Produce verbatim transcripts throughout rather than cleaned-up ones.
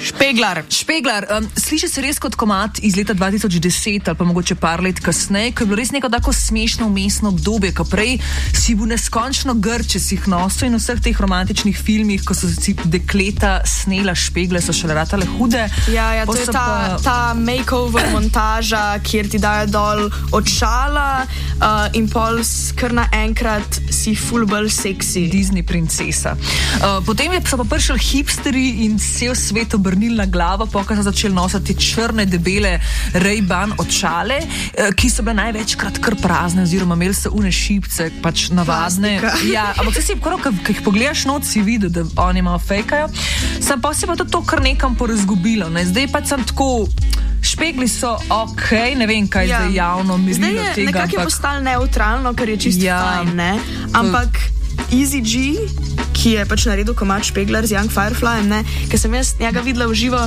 Špeglar. Špeglar, um, sliši se res kot komad iz leta dva tisoč deset ali pa mogoče par let kasneje, ko je bilo res neko tako smešno umestno obdobje, ko prej si bil neskončno grd, če si jih nosil in v vseh teh romantičnih filmih, ko so si dekleta snela špegle, so šele ratale hude. Ja, ja, to je ta, pa... ta makeover montaža, kjer ti dajo dol očala uh, in pol kar naenkrat si full bolj seksi. Disney princesa. Uh, potem je so pa prišli hipsteri in cel svet obrnil na glavo, pokaj so začeli nositi črne, debele Ray-Ban očale, uh, ki so bile največkrat kar prazne, oziroma imeli so une šipce, pač navadne. Plastika. Ja, ampak si kar, ko jih pogledaš not, si videl, da oni malo fejkajo. Sam pa si pa to kar nekam porazgubilo. Ne? Zdaj pa sem tako... Špegli so ok, ne vem, kaj ja. Zdaj javno merilo tega. Zdaj je nekako ampak... postalo neutralno, kar je čisto ja. Fajn, ne? Ampak Easy G, ki je pač naredil komad Špeglar z Young Fireflyem, ne? Ker sem jaz njega videla v živo,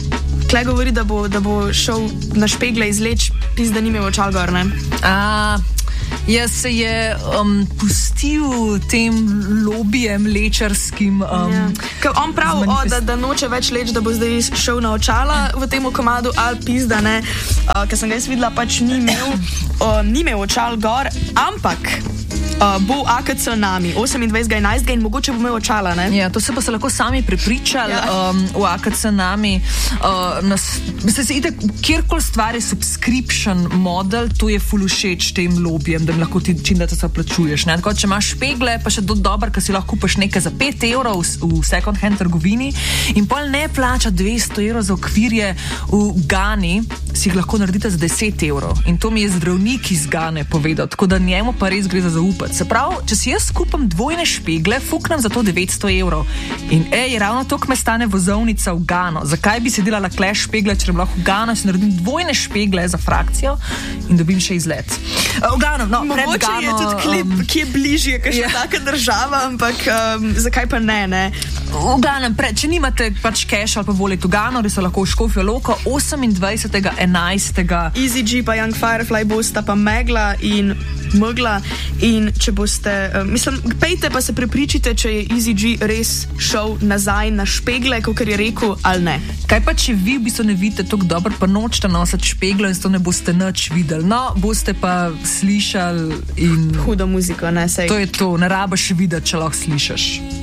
tle govori, da bo, da bo šel na špegle izleč, pis, da ni imel očal gor, ne? A... Jaz se je um, pustil tem lobijem lečarskim. Um, ja. On pravi, manifest... da, da noče več leč, da bo zdaj šel na očala v tem komadu, ali pizda, ne. Uh, ker sem ga jaz videla, pač ni imel, uh, ni imel očal gor, ampak uh, bo A K C nami, osemindvajsetega enajstega in mogoče bo imel očala, ne. Ja, to se pa se lahko sami prepričali ja. um, v A K C nami. Uh, nas, mislim, se ide, kjerkoli stvar je subscription model, to je ful všeč tem lobijem, da mi lahko ti čim da to plačuješ. Ne? Tako, če imaš špegle, pa še do dober, ker si lahko kupiš nekaj za pet evrov v, v second hand trgovini in pol ne plača dvesto evrov za okvirje v Gani, si jih lahko naredite za deset evrov. In to mi je zdravnik iz Gane povedal, tako da njemu pa res gre za zaupati. Se pravi, če si jaz kupam dvojne špegle, fuknem za to devetsto evrov. In ej, ravno toliko me stane vozovnica v Gano. Zakaj bi se delala kleš špegle, če bom lahko v Gano si naredim dvojne špegle za frakcijo in dobim še izlet. V Gano, no, mogoče Gano, je tudi klip, um, ki je bližje, kaj še ja. taka država, ampak um, zakaj pa ne, ne? V Gano, pre, če nimate pač cash ali pa volite v Gano, res se lahko v Škofjo Loko osemindvajsetega enajstega Easy G pa Young Firefly bosta pa megla in megla in če boste, uh, mislim, pejte pa se prepričite, če je Easy G res šel nazaj na špegle, kot je rekel, ali ne. Kaj pa, če vi v bistvu ne vidite tako dobro, pa nočete nositi špeglo in to ne boste nič videli. No, boste pa slišali in... Hudo muziko, ne, sej. To je to, ne rabiš videti, če lahko slišiš.